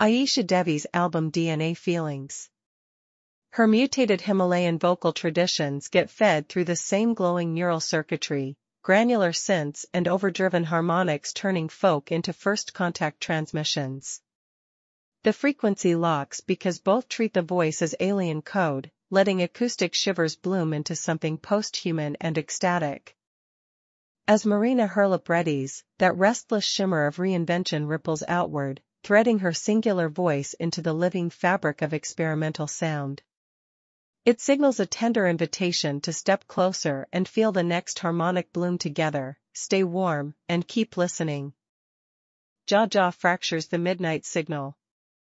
Aisha Devi's album DNA Feelings. Her mutated Himalayan vocal traditions get fed through the same glowing neural circuitry, granular synths and overdriven harmonics, turning folk into first-contact transmissions. The frequency locks because both treat the voice as alien code, letting acoustic shivers bloom into something post-human and ecstatic. As Marina Hurlip readies, that restless shimmer of reinvention ripples outward, threading her singular voice into the living fabric of experimental sound. It signals a tender invitation to step closer and feel the next harmonic bloom together. Stay warm and keep listening. Jah Jah fractures the midnight signal.